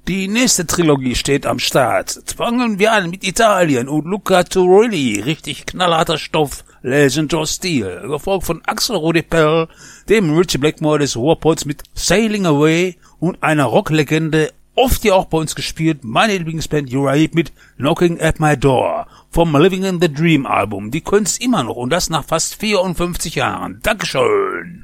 Die nächste Trilogie steht am Start. Fangen wir an mit Italien und Luca Turilli, richtig knallharter Stoff, Legend of Steel, gefolgt von Axel Rodepell, dem Richie Blackmore des Ruhrpots mit Sailing Away und einer Rocklegende, oft ja auch bei uns gespielt, meine Lieblingsband Uriah Heep mit Knocking at My Door vom Living in the Dream Album. Die können's immer noch und das nach fast 54 Jahren. Dankeschön.